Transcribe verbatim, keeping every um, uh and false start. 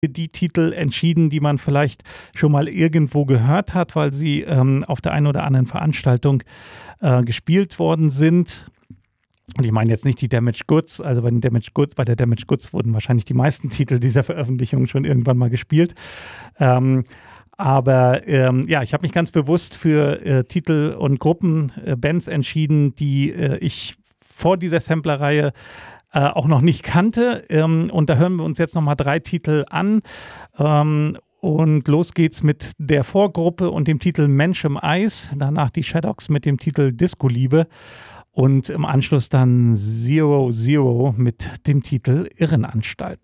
die Titel entschieden, die man vielleicht schon mal irgendwo gehört hat, weil sie ähm, auf der einen oder anderen Veranstaltung äh, gespielt worden sind. Und ich meine jetzt nicht die Damaged Goods, also bei den Damaged Goods, bei der Damaged Goods wurden wahrscheinlich die meisten Titel dieser Veröffentlichung schon irgendwann mal gespielt. Ähm, aber ähm, ja, ich habe mich ganz bewusst für äh, Titel und Gruppen, äh, Bands entschieden, die äh, ich vor dieser Samplerreihe äh, auch noch nicht kannte. Ähm, und da hören wir uns jetzt nochmal drei Titel an. Ähm, und los geht's mit der Vorgruppe und dem Titel Mensch im Eis. Danach die Shadocks mit dem Titel Disco-Liebe. Und im Anschluss dann Zero Zero mit dem Titel Irrenanstalt.